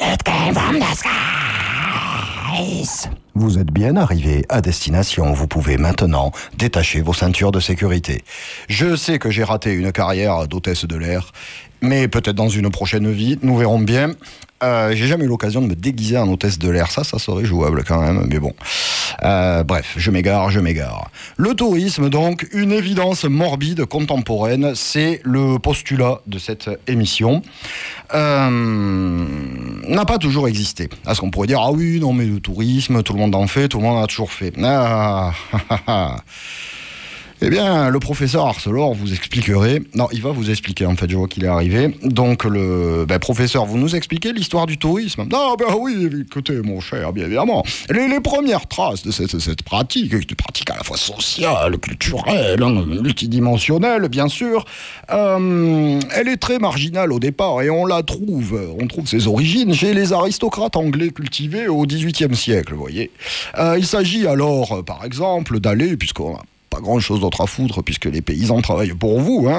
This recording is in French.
It came from the skies. Vous êtes bien arrivé à destination. Vous pouvez maintenant détacher vos ceintures de sécurité. Je sais que j'ai raté une carrière d'hôtesse de l'air, mais peut-être dans une prochaine vie, nous verrons bien. J'ai jamais eu l'occasion de me déguiser en hôtesse de l'air. Ça serait jouable quand même, mais bon. Bref, je m'égare. Le tourisme, donc, une évidence morbide contemporaine, c'est le postulat de cette émission. N'a pas toujours existé. Est-ce qu'on pourrait dire, ah oui, non mais le tourisme, tout le monde en fait, tout le monde en a toujours fait. Eh bien, le professeur Arcelor vous expliquerait... Non, il va vous expliquer, en fait, je vois qu'il est arrivé. Donc, professeur, vous nous expliquez l'histoire du tourisme? Ah, ben oui, écoutez, mon cher, bien évidemment. Les premières traces de cette pratique, une pratique à la fois sociale, culturelle, multidimensionnelle, bien sûr, elle est très marginale au départ, et on trouve ses origines chez les aristocrates anglais cultivés au XVIIIe siècle, vous voyez. Il s'agit alors, par exemple, d'aller, puisqu'on a pas grand chose d'autre à foutre puisque les paysans travaillent pour vous,